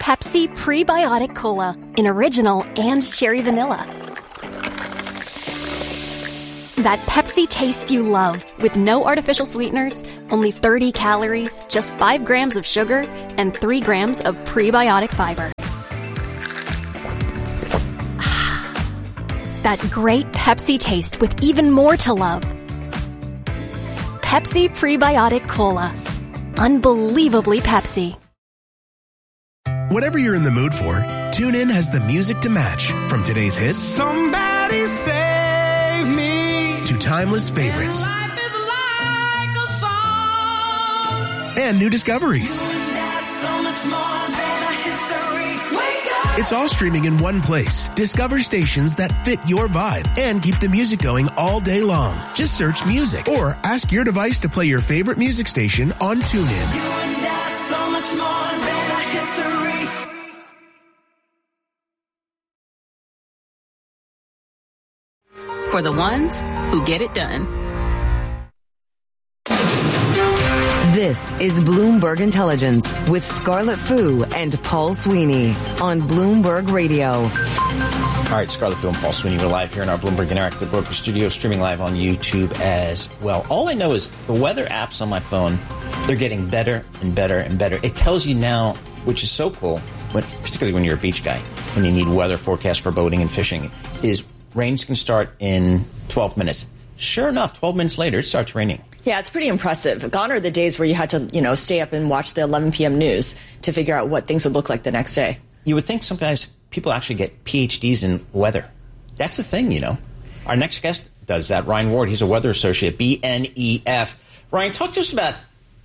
Pepsi Prebiotic Cola in original and cherry vanilla. That Pepsi taste you love with no artificial sweeteners, only 30 calories, just 5 grams of sugar, and 3 grams of prebiotic fiber. That great Pepsi taste with even more to love. Pepsi Prebiotic Cola. Unbelievably Pepsi. Whatever you're in the mood for, TuneIn has the music to match. From today's hits, Somebody save me, to timeless favorites, life is like a song, and new discoveries. that's so much more than a history. Wake up! It's all streaming in one place. Discover stations that fit your vibe and keep the music going all day long. Just search music or ask your device to play your favorite music station on TuneIn. You and I, so much more than a history. For the ones who get it done. This is Bloomberg Intelligence with Scarlett Fu and Paul Sweeney on Bloomberg Radio. All right, Scarlett Fu and Paul Sweeney. We're live here in our Bloomberg Interactive Broker Studio, streaming live on YouTube as well. All I know is the weather apps on my phone, they're getting better and better and better. It tells you now, which is so cool, particularly when you're a beach guy, when you need weather forecast for boating and fishing, is rains can start in 12 minutes. Sure enough, 12 minutes later, it starts raining. Yeah, it's pretty impressive. Gone are the days where you had to, stay up and watch the 11 p.m. news to figure out what things would look like the next day. You would think people actually get PhDs in weather. That's the thing, Our next guest does that. Ryan Ward, he's a weather associate, BNEF. Ryan, talk to us about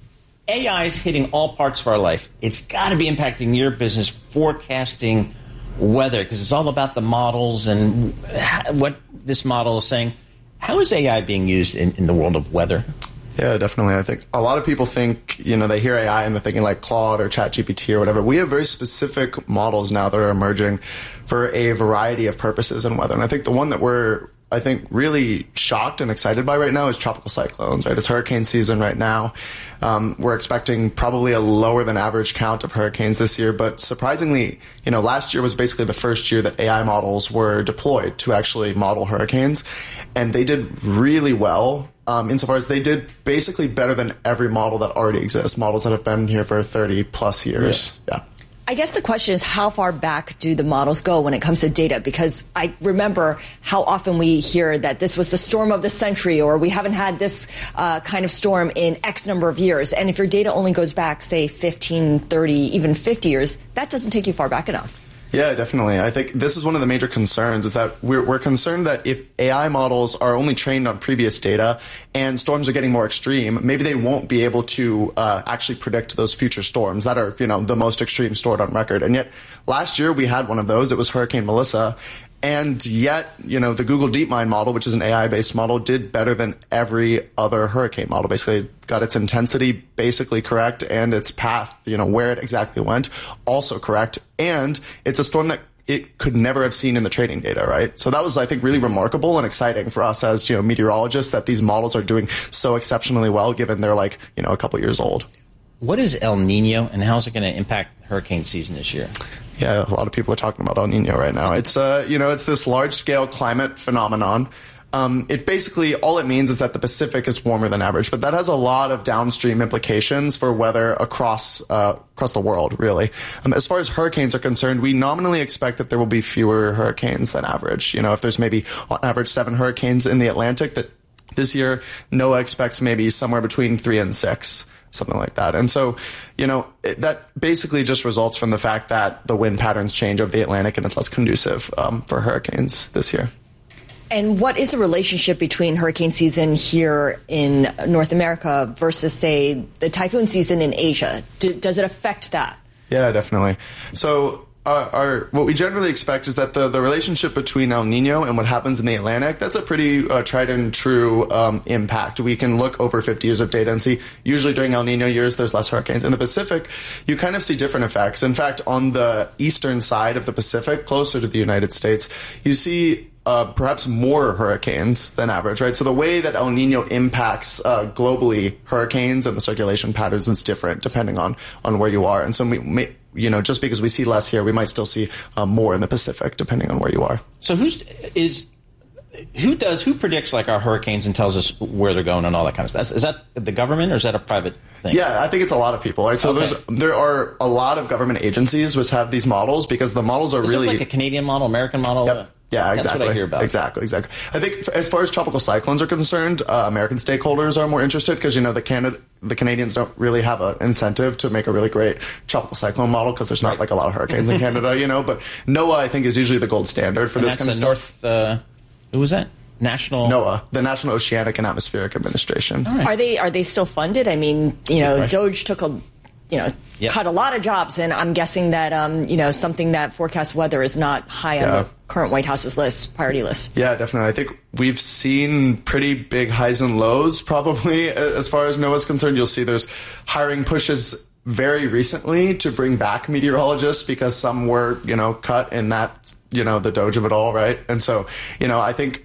AI's hitting all parts of our life. It's got to be impacting your business, forecasting weather, because it's all about the models and what this model is saying. How is AI being used in the world of weather? Yeah, definitely. I think a lot of people think, they hear AI and they're thinking like Claude or ChatGPT or whatever. We have very specific models now that are emerging for a variety of purposes in weather. And I think the one that we're, really shocked and excited by right now is tropical cyclones, right? It's hurricane season right now. We're expecting probably a lower than average count of hurricanes this year. But surprisingly, last year was basically the first year that AI models were deployed to actually model hurricanes. And they did really well. Insofar as they did basically better than every model that already exists, models that have been here for 30 plus years. Yeah. I guess the question is, how far back do the models go when it comes to data? Because I remember how often we hear that this was the storm of the century, or we haven't had this kind of storm in X number of years. And if your data only goes back, say, 15, 30, even 50 years, that doesn't take you far back enough. Yeah, definitely. I think this is one of the major concerns, is that we're concerned that if AI models are only trained on previous data and storms are getting more extreme, maybe they won't be able to actually predict those future storms that are, the most extreme stored on record. And yet last year we had one of those. It was Hurricane Melissa. And yet, the Google DeepMind model, which is an AI-based model, did better than every other hurricane model. Basically, got its intensity basically correct and its path, where it exactly went, also correct. And it's a storm that it could never have seen in the training data, right? So that was, I think, really remarkable and exciting for us as, meteorologists, that these models are doing so exceptionally well, given they're a couple years old. What is El Nino, and how is it going to impact hurricane season this year? Yeah, a lot of people are talking about El Nino right now. It's it's this large-scale climate phenomenon. It basically, all it means is that the Pacific is warmer than average, but that has a lot of downstream implications for weather across the world, really. As far as hurricanes are concerned, we nominally expect that there will be fewer hurricanes than average. If there's maybe on average 7 hurricanes in the Atlantic, that this year NOAA expects maybe somewhere between 3 and 6. Something like that. And so, that basically just results from the fact that the wind patterns change over the Atlantic and it's less conducive for hurricanes this year. And what is the relationship between hurricane season here in North America versus, say, the typhoon season in Asia? Does it affect that? Yeah, definitely. So what we generally expect is that the relationship between El Nino and what happens in the Atlantic, that's a pretty tried and true impact. We can look over 50 years of data and see usually during El Nino years there's less hurricanes. In the Pacific, you kind of see different effects. In fact, on the eastern side of the Pacific, closer to the United States, you see perhaps more hurricanes than average, right? So the way that El Nino impacts globally hurricanes and the circulation patterns is different depending on where you are. And so we may, just because we see less here, we might still see more in the Pacific depending on where you are. So who predicts like our hurricanes and tells us where they're going and all that kind of stuff? Is that the government or is that a private thing? Yeah, I think it's a lot of people, right? So there are a lot of government agencies which have these models because the models are really like a Canadian model, American model. Yep. Yeah, exactly. That's what I hear about. Exactly. I think as far as tropical cyclones are concerned, American stakeholders are more interested because, the Canadians don't really have an incentive to make a really great tropical cyclone model because there's not like a lot of hurricanes in Canada, But NOAA, I think, is usually the gold standard for this kind of stuff. Who was that? NOAA, the National Oceanic and Atmospheric Administration. Right. Are they still funded? I mean, DOGE took cut a lot of jobs, and I'm guessing that something that forecasts weather is not high on the current White House's priority list. Yeah, definitely. I think we've seen pretty big highs and lows probably as far as NOAA is concerned. You'll see there's hiring pushes very recently to bring back meteorologists because some were cut in that the DOGE of it all, right? And so I think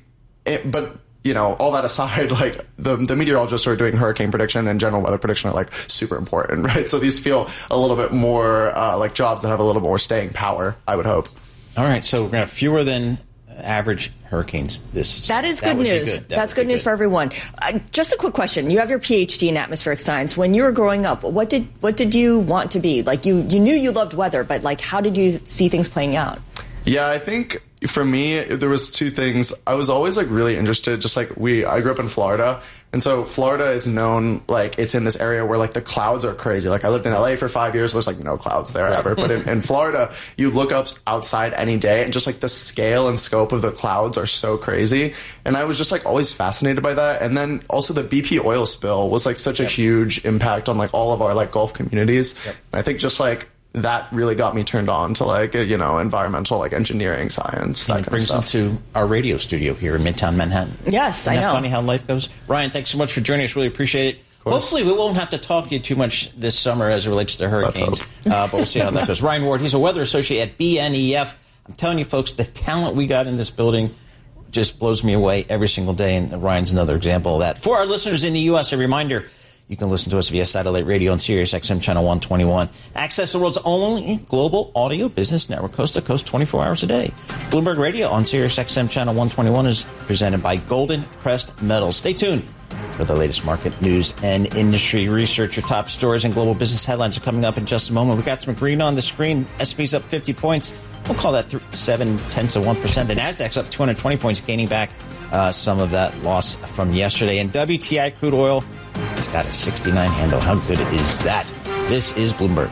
all that aside, like the meteorologists who are doing hurricane prediction and general weather prediction are like super important, right? So these feel a little bit more like jobs that have a little more staying power, I would hope. All right, so we're going to have fewer than average hurricanes That is good news. That's good news for everyone. Just a quick question. You have your PhD in atmospheric science. When you were growing up, what did you want to be? Like you knew you loved weather, but like how did you see things playing out? Yeah, I think for me, there was two things. I was always like really interested, just like I grew up in Florida. And so Florida is known, like it's in this area where like the clouds are crazy. Like I lived in LA for 5 years. There's like no clouds there ever. But in Florida, you look up outside any day and just like the scale and scope of the clouds are so crazy. And I was just like always fascinated by that. And then also the BP oil spill was like such a huge impact on like all of our like Gulf communities. And I think just like that really got me turned on to like, environmental, like engineering, science, that kind of stuff. It brings us to our radio studio here in Midtown Manhattan. Yes, I know. Isn't that funny how life goes? Ryan, thanks so much for joining us. Really appreciate it. Hopefully we won't have to talk to you too much this summer as it relates to hurricanes. But we'll see how that goes. Ryan Ward, he's a weather associate at BNEF. I'm telling you, folks, the talent we got in this building just blows me away every single day. And Ryan's another example of that. For our listeners in the U.S., a reminder, you can listen to us via satellite radio on Sirius XM Channel 121. Access the world's only global audio business network, coast to coast, 24 hours a day. Bloomberg Radio on Sirius XM Channel 121 is presented by Golden Crest Metals. Stay tuned for the latest market news and industry research. Your top stories and global business headlines are coming up in just a moment. We've got some green on the screen. S&P's up 50 points. We'll call that 0.7%. The Nasdaq's up 220 points, gaining back some of that loss from yesterday. And WTI crude oil, it's got a 69 handle. How good is that? This is Bloomberg.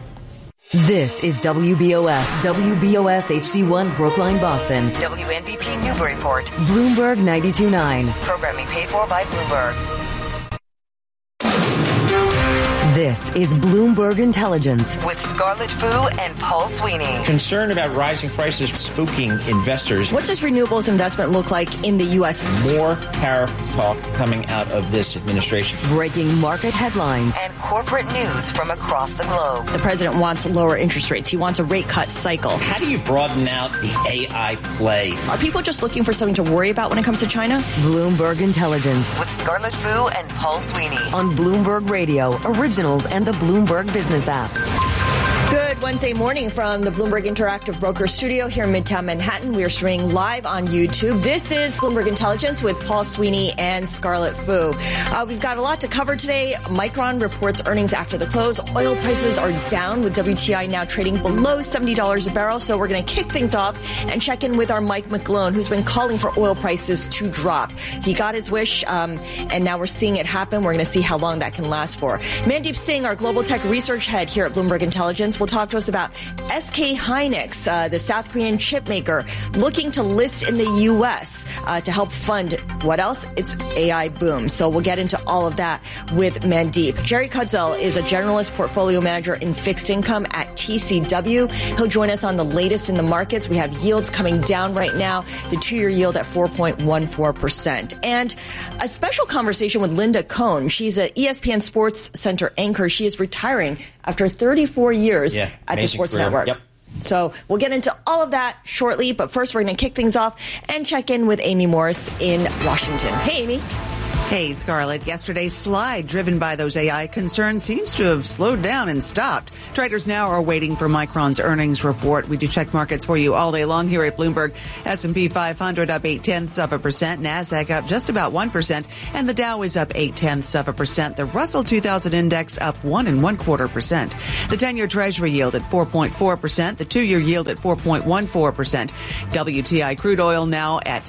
This is WBOS HD1 Brookline, Boston. WNBP Newburyport. Bloomberg 92.9. Programming paid for by Bloomberg. This is Bloomberg Intelligence with Scarlett Fu and Paul Sweeney. Concern about rising prices spooking investors. What does renewables investment look like in the U.S.? More tariff talk coming out of this administration. Breaking market headlines and corporate news from across the globe. The president wants lower interest rates. He wants a rate cut cycle. How do you broaden out the AI play? Are people just looking for something to worry about when it comes to China? Bloomberg Intelligence with Scarlett Fu and Paul Sweeney on Bloomberg Radio, Originals, and the Bloomberg Business app. Good Wednesday morning from the Bloomberg Interactive Broker Studio here in Midtown Manhattan. We are streaming live on YouTube. This is Bloomberg Intelligence with Paul Sweeney and Scarlett Fu. We've got a lot to cover today. Micron reports earnings after the close. Oil prices are down with WTI now trading below $70 a barrel. So we're going to kick things off and check in with our Mike McGlone, who's been calling for oil prices to drop. He got his wish, and now we're seeing it happen. We're going to see how long that can last for. Mandeep Singh, our global tech research head here at Bloomberg Intelligence, will talk to us about SK Hynix, the South Korean chip maker, looking to list in the U.S. To help fund what else? Its AI boom. So we'll get into all of that with Mandeep. Jerry Cudzel is a generalist portfolio manager in fixed income at TCW. He'll join us on the latest in the markets. We have yields coming down right now, the 2-year yield at 4.14%. And a special conversation with Linda Cohn. She's an ESPN Sports Center anchor. She is retiring after 34 years at the Sports career. Network. Yep. So we'll get into all of that shortly, but first we're going to kick things off and check in with Amy Morris in Washington. Hey, Amy. Hey, Scarlett. Yesterday's slide driven by those AI concerns seems to have slowed down and stopped. Traders now are waiting for Micron's earnings report. We do check markets for you all day long here at Bloomberg. S&P 500 up 0.8%. NASDAQ up just about 1%. And the Dow is up 0.8%. The Russell 2000 index up 1.25%. The 10-year Treasury yield at 4.4%. The 2-year yield at 4.14%. WTI crude oil now at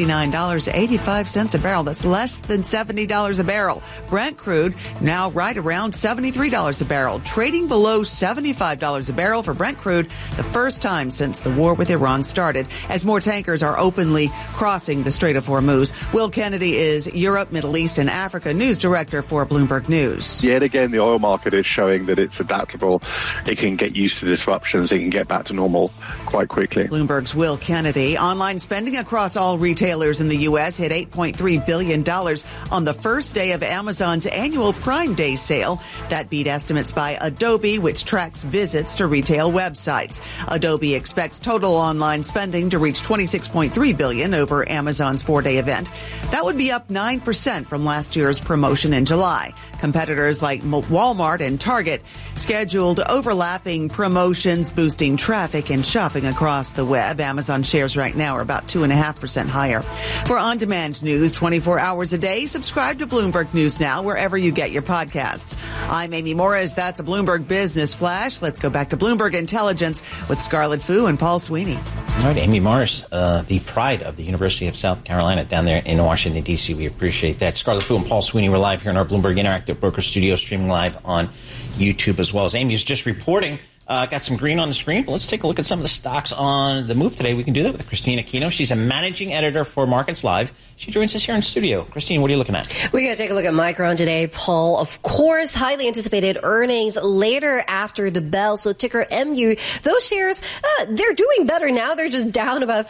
$69.85 a barrel. That's less than $70 a barrel. Brent crude now right around $73 a barrel, trading below $75 a barrel for Brent crude, the first time since the war with Iran started, as more tankers are openly crossing the Strait of Hormuz. Will Kennedy is Europe, Middle East, and Africa news director for Bloomberg News. Yet again, the oil market is showing that it's adaptable. It can get used to disruptions. It can get back to normal quite quickly. Bloomberg's Will Kennedy. Online spending across all retailers in the U.S. hit $8.3 billion on the first day of Amazon's annual Prime Day sale. That beat estimates by Adobe, which tracks visits to retail websites. Adobe expects total online spending to reach $26.3 billion over Amazon's 4-day event. That would be up 9% from last year's promotion in July. Competitors like Walmart and Target scheduled overlapping promotions, boosting traffic and shopping across the web. Amazon shares right now are about 2.5% higher. For on-demand news 24 hours a day, subscribe to Bloomberg News Now wherever you get your podcasts. I'm Amy Morris. That's a Bloomberg Business Flash. Let's go back to Bloomberg Intelligence with Scarlett Fu and Paul Sweeney. All right, Amy Morris, the pride of the University of South Carolina down there in Washington, D.C. We appreciate that. Scarlett Fu and Paul Sweeney, we're live here in our Bloomberg Interactive Broker Studio, streaming live on YouTube as well. As Amy's just reporting, got some green on the screen, but let's take a look at some of the stocks on the move today. We can do that with Christine Aquino. She's a managing editor for Markets Live. She joins us here in studio. Christine, what are you looking at? We're going to take a look at Micron today, Paul. Of course, highly anticipated earnings later after the bell. So ticker MU, those shares, they're doing better now. They're just down about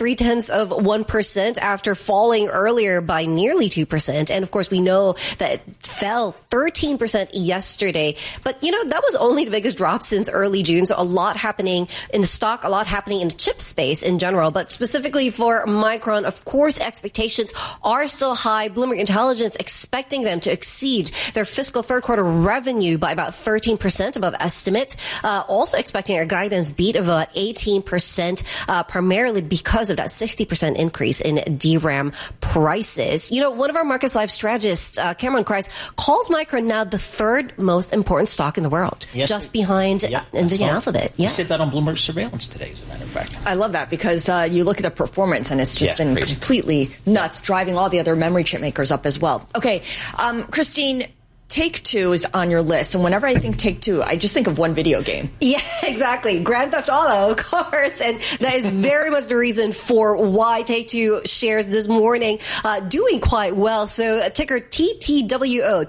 0.3% after falling earlier by nearly 2%. And of course, we know that it fell 13% yesterday. But, you know, that was only the biggest drop since early June. So a lot happening in the stock, a lot happening in the chip space in general. But specifically for Micron, of course, expectations are still high. Bloomberg Intelligence expecting them to exceed their fiscal third quarter revenue by about 13% above estimates. Also expecting a guidance beat of about 18%, primarily because of that 60% increase in DRAM prices. You know, one of our Markets Live strategists, Cameron Kreis, calls Micron now the third most important stock in the world, just behind NVIDIA Alphabet. You said that on Bloomberg Surveillance today, as a matter of fact. I love that because you look at the performance and it's just been crazy. Completely nuts, driving all the other memory chip makers up as well. Okay, Christine, Take-Two is on your list, and whenever I think Take-Two, I just think of one video game. Yeah, exactly. Grand Theft Auto, of course, and that is very much the reason for why Take-Two shares this morning doing quite well. So ticker TTWO,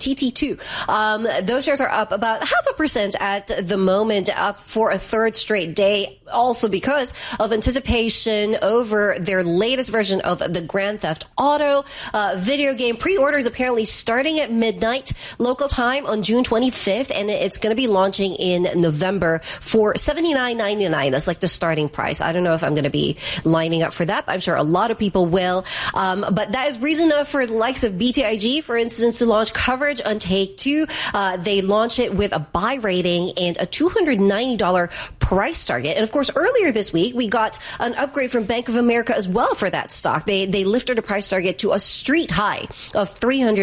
TT2. Those shares are up about 0.5% at the moment, up for a third straight day. Also because of anticipation over their latest version of the Grand Theft Auto video game. Pre-orders apparently starting at midnight local time on June 25th, and it's going to be launching in November for $79.99. That's like the starting price. I don't know if I'm going to be lining up for that, but I'm sure a lot of people will. But that is reason enough for the likes of BTIG, for instance, to launch coverage on Take-Two. They launch it with a buy rating and a $290 price target. And of course, earlier this week, we got an upgrade from Bank of America as well for that stock. They lifted a price target to a street high of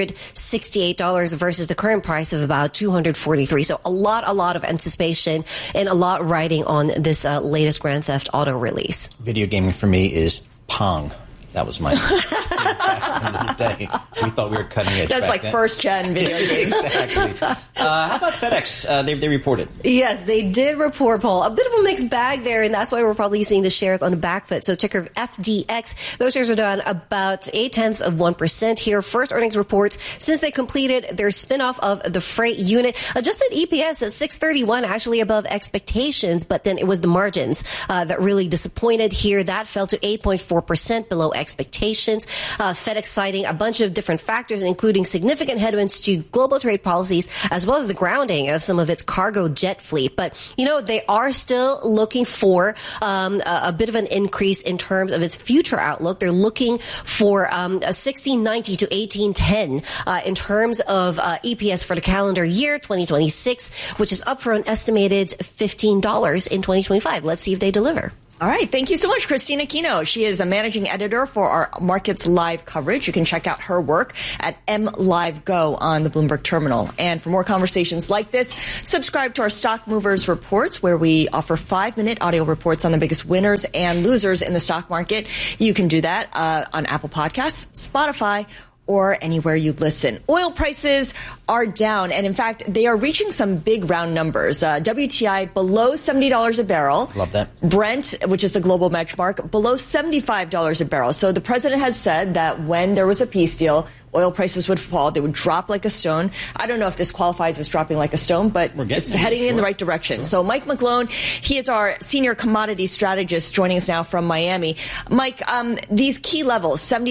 $368 versus the current price of about $243. So a lot of anticipation and a lot riding on this latest Grand Theft Auto release. Video gaming for me is Pong. That was my back in the day. We thought we were cutting edge. That's like first-gen video games. Exactly. How about FedEx? They reported. Yes, they did report, Paul. A bit of a mixed bag there, and that's why we're probably seeing the shares on the back foot. So ticker FDX, those shares are down about 0.8% here. First earnings report since they completed their spinoff of the freight unit. Adjusted EPS at $6.31, actually above expectations, but then it was the margins that really disappointed here. That fell to 8.4% below expectations. FedEx citing a bunch of different factors, including significant headwinds to global trade policies, as well as the grounding of some of its cargo jet fleet. But, they are still looking for a bit of an increase in terms of its future outlook. They're looking for a 1690 to 1810 in terms of EPS for the calendar year 2026, which is up for an estimated $15 in 2025. Let's see if they deliver. All right. Thank you so much, Christina Aquino. She is a managing editor for our Markets Live coverage. You can check out her work at MLiveGo on the Bloomberg Terminal. And for more conversations like this, subscribe to our Stock Movers Reports, where we offer 5-minute audio reports on the biggest winners and losers in the stock market. You can do that on Apple Podcasts, Spotify, or anywhere you listen. Oil prices are down, and in fact, they are reaching some big round numbers. WTI below $70 a barrel. Love that. Brent, which is the global benchmark, below $75 a barrel. So the president has said that when there was a peace deal, oil prices would fall. They would drop like a stone. I don't know if this qualifies as dropping like a stone, but it's heading in the right direction. Sure. So Mike McGlone, he is our senior commodity strategist, joining us now from Miami. Mike, these key levels, $70,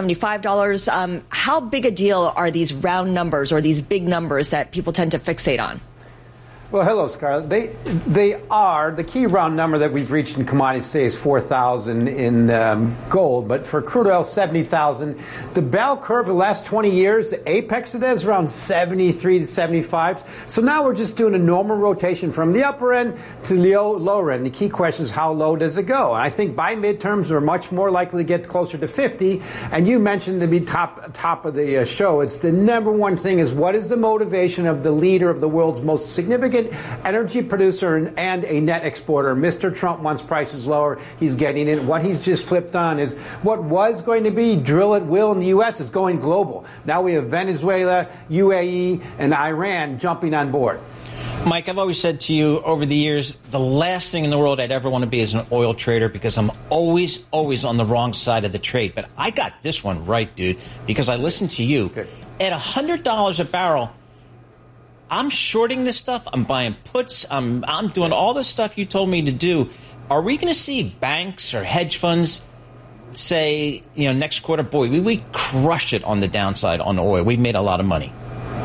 $75, how big a deal are these round numbers or these big numbers that people tend to fixate on? Well, hello, Scarlett. They are. The key round number that we've reached in commodities today is 4,000 in gold, but for crude oil, 70,000. The bell curve the last 20 years, the apex of that is around 73 to 75. So now we're just doing a normal rotation from the upper end to the lower end. The key question is how low does it go? And I think by midterms, we're much more likely to get closer to 50. And you mentioned to be top of the show, it's the number one thing is what is the motivation of the leader of the world's most significant energy producer and a net exporter. Mr. Trump wants prices lower. He's getting it. What he's just flipped on is what was going to be drill at will in the U.S. is going global. Now we have Venezuela, UAE, and Iran jumping on board. Mike, I've always said to you over the years, the last thing in the world I'd ever want to be is an oil trader because I'm always on the wrong side of the trade. But I got this one right, dude, because I listened to you. Good. At $100 a barrel, I'm shorting this stuff. I'm buying puts. I'm doing all the stuff you told me to do. Are we going to see banks or hedge funds say, next quarter, boy, we crushed it on the downside on oil. We made a lot of money.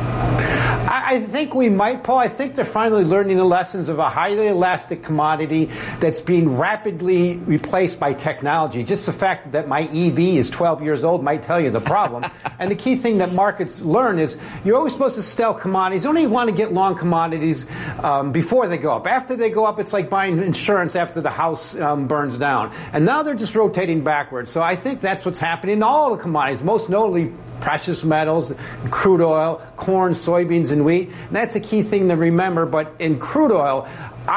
I think we might, Paul. I think they're finally learning the lessons of a highly elastic commodity that's being rapidly replaced by technology. Just the fact that my EV is 12 years old might tell you the problem. And the key thing that markets learn is you're always supposed to sell commodities. You only want to get long commodities before they go up. After they go up, it's like buying insurance after the house burns down. And now they're just rotating backwards. So I think that's what's happening in all the commodities, most notably precious metals, crude oil, corn, soybeans, and wheat. And that's a key thing to remember. But in crude oil,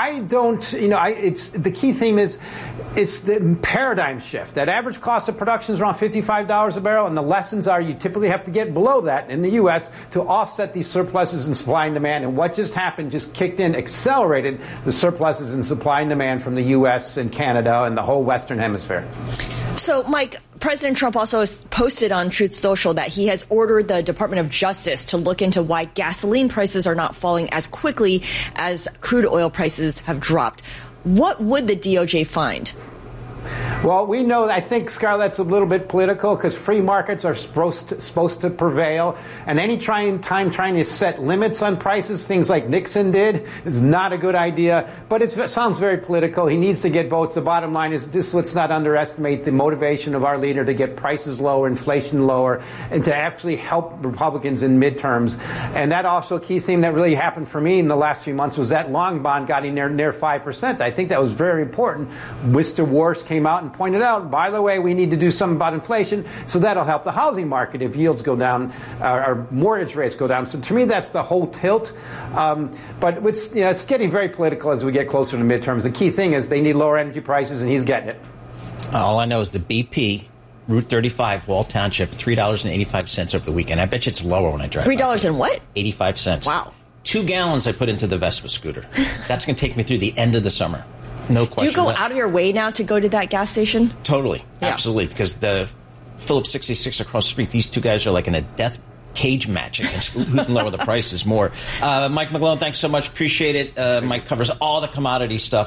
it's the key theme is it's the paradigm shift. That average cost of production is around $55 a barrel, and the lessons are you typically have to get below that in the U.S. to offset these surpluses in supply and demand. And what just happened just kicked in, accelerated the surpluses in supply and demand from the U.S. and Canada and the whole Western Hemisphere. So, Mike, President Trump also posted on Truth Social that he has ordered the Department of Justice to look into why gasoline prices are not falling as quickly as crude oil prices have dropped. What would the DOJ find? Well, we know, I think, Scarlett, that's a little bit political because free markets are supposed to prevail. And any time trying to set limits on prices, things like Nixon did, is not a good idea. But it sounds very political. He needs to get votes. The bottom line is just let's not underestimate the motivation of our leader to get prices lower, inflation lower, and to actually help Republicans in midterms. And that also a key theme that really happened for me in the last few months was that long bond got in near 5%. I think that was very important. Mr. Warsh came out and pointed out, by the way, we need to do something about inflation, so that'll help the housing market if yields go down or mortgage rates go down. So to me, that's the whole tilt. But it's getting very political as we get closer to midterms. The key thing is they need lower energy prices, and he's getting it. All I know is the BP, Route 35, Wall Township, $3.85 over the weekend. I bet you it's lower when I drive. $3 and what? 85 cents. Wow. 2 gallons I put into the Vespa scooter. That's going to take me through the end of the summer. No question. Do you go out of your way now to go to that gas station? Totally. Yeah. Absolutely. Because the Phillips 66 across the street, these two guys are like in a death cage match against who can lower the prices more. Mike McGlone, thanks so much. Appreciate it. Mike covers all the commodity stuff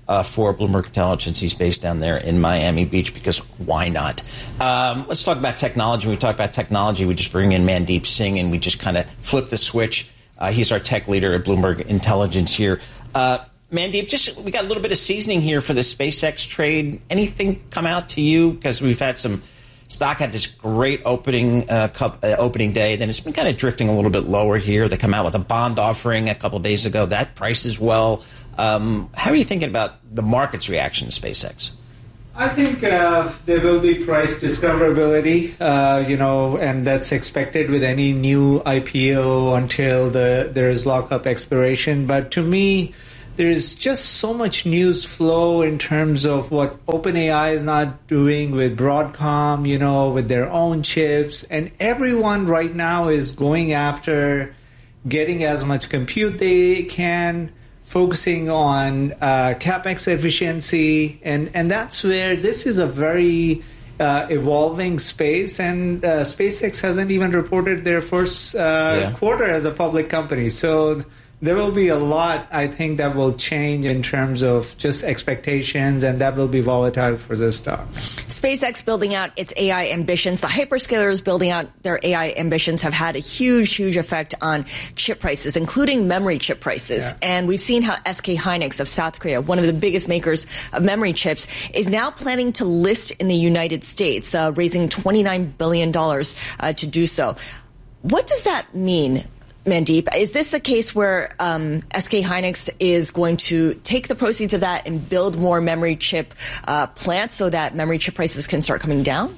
for Bloomberg Intelligence. He's based down there in Miami Beach because why not? Let's talk about technology. When we talk about technology, we just bring in Mandeep Singh and we just kind of flip the switch. He's our tech leader at Bloomberg Intelligence here. Mandeep, we got a little bit of seasoning here for the SpaceX trade. Anything come out to you? Because we've had some stock had this great opening day. Then it's been kind of drifting a little bit lower here. They come out with a bond offering a couple of days ago. That prices well. How are you thinking about the market's reaction to SpaceX? I think there will be price discoverability, and that's expected with any new IPO until there is lockup expiration. But to me, there's just so much news flow in terms of what OpenAI is not doing with Broadcom, with their own chips. And everyone right now is going after getting as much compute they can, focusing on CapEx efficiency. And that's where this is a very evolving space. And SpaceX hasn't even reported their first quarter as a public company. So there will be a lot, I think, that will change in terms of just expectations, and that will be volatile for the stock. SpaceX building out its AI ambitions. The hyperscalers building out their AI ambitions have had a huge, huge effect on chip prices, including memory chip prices. Yeah. And we've seen how SK Hynix of South Korea, one of the biggest makers of memory chips, is now planning to list in the United States, raising $29 billion to do so. What does that mean, Mandeep? Is this a case where SK Hynix is going to take the proceeds of that and build more memory chip plants so that memory chip prices can start coming down?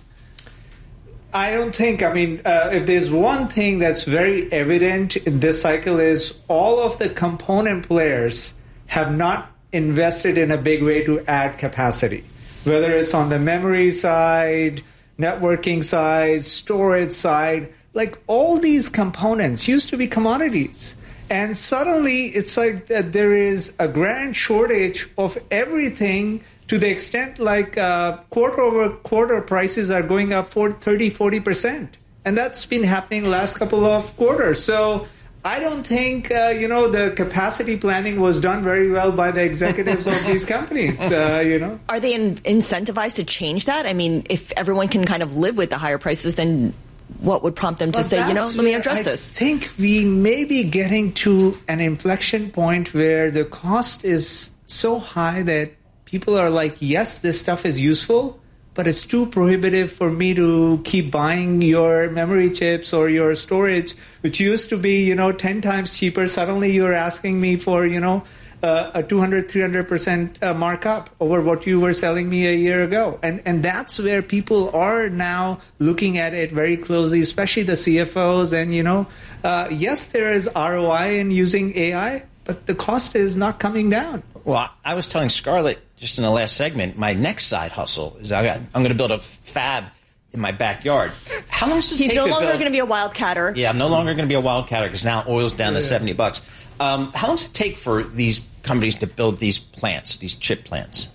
I don't think. If there's one thing that's very evident in this cycle is all of the component players have not invested in a big way to add capacity, whether it's on the memory side, networking side, storage side. Like all these components used to be commodities. And suddenly it's like that there is a grand shortage of everything to the extent like quarter over quarter prices are going up 30-40%. And that's been happening the last couple of quarters. So I don't think, the capacity planning was done very well by the executives of these companies, Are they incentivized to change that? I mean, if everyone can kind of live with the higher prices, then what would prompt them to say, let me address this? I think we may be getting to an inflection point where the cost is so high that people are like, yes, this stuff is useful, but it's too prohibitive for me to keep buying your memory chips or your storage, which used to be, 10 times cheaper. Suddenly you're asking me for, a 200-300% markup over what you were selling me a year ago. And that's where people are now looking at it very closely, especially the CFOs. And, yes, there is ROI in using AI, but the cost is not coming down. Well, I was telling Scarlett just in the last segment, my next side hustle is I'm going to build a fab in my backyard. How long does it take to build? He's no longer going to be a wildcatter. Yeah, I'm no longer going to be a wildcatter because now oil's down to $70. How long does it take for these companies to build these plants, these chip plants?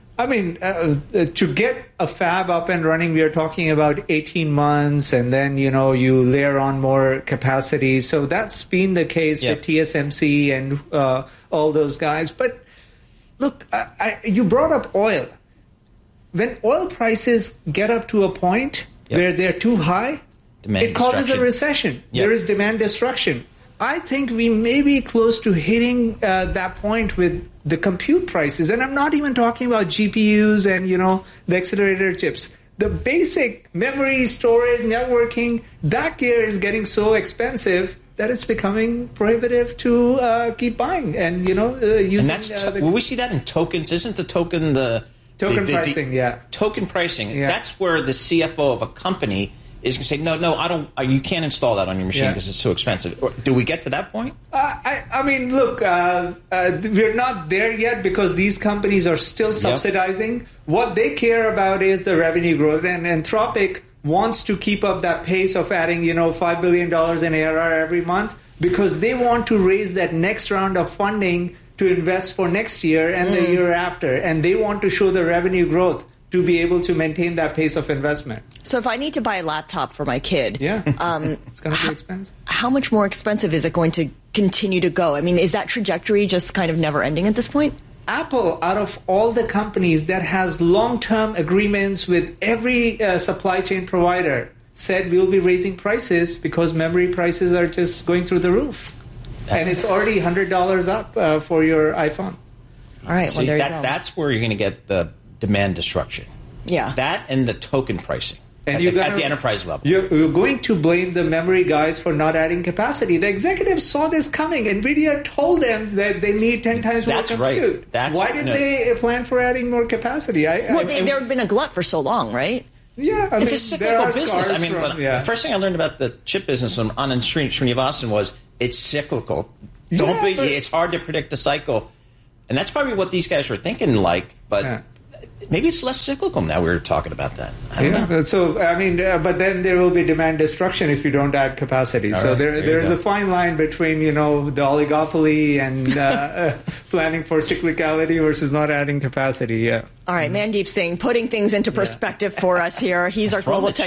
To get a fab up and running, we are talking about 18 months, and then, you layer on more capacity. So that's been the case with TSMC and all those guys. But look, you brought up oil. When oil prices get up to a point where they're too high, it causes a recession. Yep. There is demand destruction. I think we may be close to hitting that point with the compute prices. And I'm not even talking about GPUs and, the accelerator chips. The basic memory, storage, networking, that gear is getting so expensive that it's becoming prohibitive to keep buying and, using. And will we see that in tokens? Isn't the token Token pricing, yeah. Token pricing. Yeah. That's where the CFO of a company is going to say, no, I don't. You can't install that on your machine because it's too expensive. Do we get to that point? Look, we're not there yet because these companies are still subsidizing. Yep. What they care about is the revenue growth, and Anthropic wants to keep up that pace of adding, $5 billion in ARR every month because they want to raise that next round of funding to invest for next year and the year after, and they want to show the revenue growth to be able to maintain that pace of investment. So if I need to buy a laptop for my kid, it's going to be expensive. How much more expensive is it going to continue to go? I mean, is that trajectory just kind of never ending at this point? Apple, out of all the companies that has long-term agreements with every supply chain provider, said we'll be raising prices because memory prices are just going through the roof. And it's already $100 up for your iPhone. All right, See, there you go. that's where you're going to get the demand destruction. Yeah. That and the token pricing And at the enterprise level. You're going to blame the memory guys for not adding capacity. The executives saw this coming. NVIDIA told them that they need 10 times more compute. Right. Why didn't they plan for adding more capacity? There had been a glut for so long, right? Yeah, it's a cyclical business. The first thing I learned about the chip business on Srinivasan was it's cyclical. It's hard to predict the cycle. And that's probably what these guys were thinking but maybe it's less cyclical now. We were talking about that. I don't know. So, but then there will be demand destruction if you don't add capacity. So there's a fine line between, the oligopoly and planning for cyclicality versus not adding capacity. Yeah. All right, Mandeep Singh, putting things into perspective for us here. He's our global tech